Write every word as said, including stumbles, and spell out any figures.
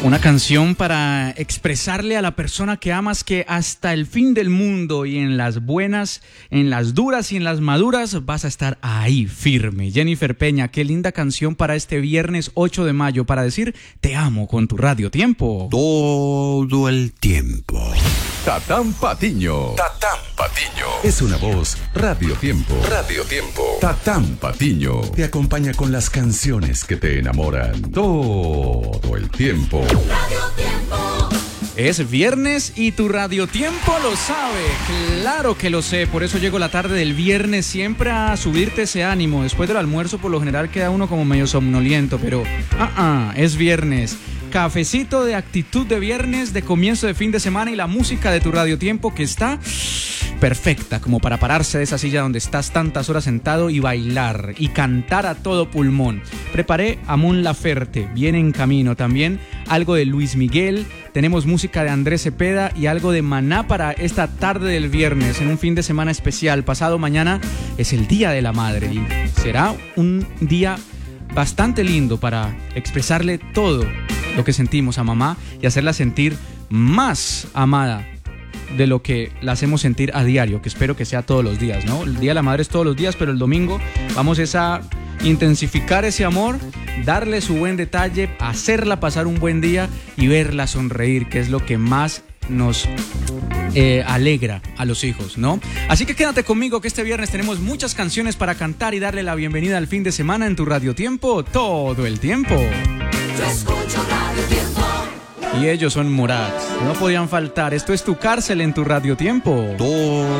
Una canción para expresarle a la persona que amas que hasta el fin del mundo y en las buenas, en las duras y en las maduras vas a estar ahí firme. Jennifer Peña, qué linda canción para este viernes ocho de mayo para decir te amo con tu Radio Tiempo. Todo el tiempo. Tatán Patiño. Tatán Patiño. Es una voz Radio Tiempo. Radio Tiempo. Tatán Patiño te acompaña con las canciones que te enamoran todo el tiempo. Radio Tiempo. Es viernes y tu Radio Tiempo lo sabe, claro que lo sé, por eso llego la tarde del viernes siempre a subirte ese ánimo. Después del almuerzo por lo general queda uno como medio somnoliento, pero ah, ah, es viernes. Cafecito de actitud de viernes, de comienzo de fin de semana y la música de tu Radio Tiempo que está perfecta como para pararse de esa silla donde estás tantas horas sentado y bailar y cantar a todo pulmón. Preparé a Mon Laferte, viene en camino también, algo de Luis Miguel, tenemos música de Andrés Cepeda y algo de Maná para esta tarde del viernes en un fin de semana especial. Pasado mañana es el Día de la Madre y será un día bastante lindo para expresarle todo lo que sentimos a mamá y hacerla sentir más amada de lo que la hacemos sentir a diario, que espero que sea todos los días, ¿no? El Día de la Madre es todos los días, pero el domingo vamos es a intensificar ese amor, darle su buen detalle, hacerla pasar un buen día y verla sonreír, que es lo que más nos eh, alegra a los hijos, ¿no? Así que quédate conmigo que este viernes tenemos muchas canciones para cantar y darle la bienvenida al fin de semana en tu Radio Tiempo todo el tiempo. Yo escucho Radio Tiempo. Y ellos son Morat, no podían faltar. Esto es Tu Cárcel en tu Radio Tiempo. Todo